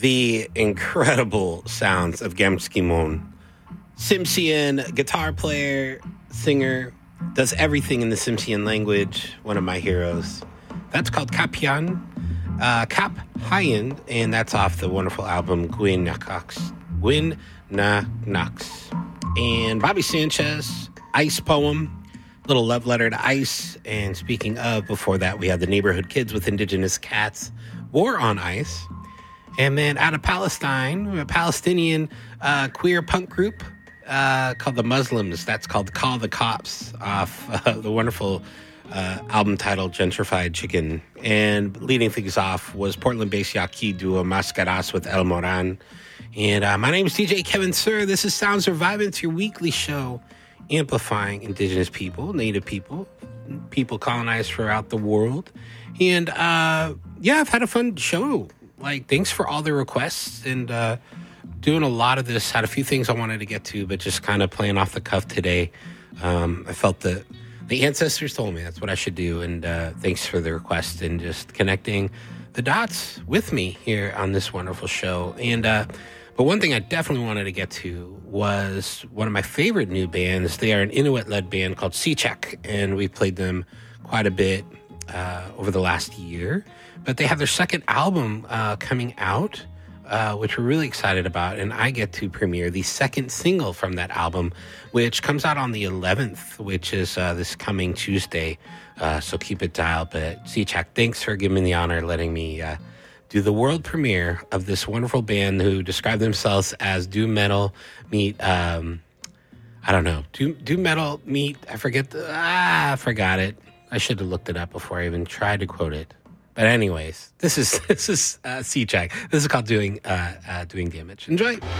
the incredible sounds of Gemskimon. Tsimshian guitar player, singer, does everything in the Tsimshian language. One of my heroes. That's called Kapyan, Kap Hyen, and that's off the wonderful album Gwyn Na Nox. And Bobby Sanchez, Ice Poem, little love letter to Ice. And speaking of, before that, we had the Neighborhood Kids with Indigenous Cats, War on Ice. And then out of Palestine, a Palestinian queer punk group called The Muslims. That's called Call the Cops, off the wonderful album titled Gentrified Chicken. And leading things off was Portland-based Yaqui duo Mascaras with El Moran. And my name is DJ Kevin Sir. This is Sound Surviving. It's your weekly show amplifying Indigenous people, Native people, people colonized throughout the world. And yeah, I've had a fun show. Like, thanks for all the requests and doing a lot of this. Had a few things I wanted to get to, but just kind of playing off the cuff today. I felt that the ancestors told me that's what I should do. And thanks for the request and just connecting the dots with me here on this wonderful show. And but one thing I definitely wanted to get to was one of my favorite new bands. They are an Inuit-led band called Seachek, and we played them quite a bit over the last year. But they have their second album coming out, which we're really excited about. And I get to premiere the second single from that album, which comes out on the 11th, which is this coming Tuesday. So keep it dialed. But Seachek, thanks for giving me the honor, letting me do the world premiere of this wonderful band who describe themselves as doom metal meet, I don't know, doom metal meet, I forgot it. I should have looked it up before I even tried to quote it. But anyways, this is Seachek. This is called Doing Damage. Enjoy.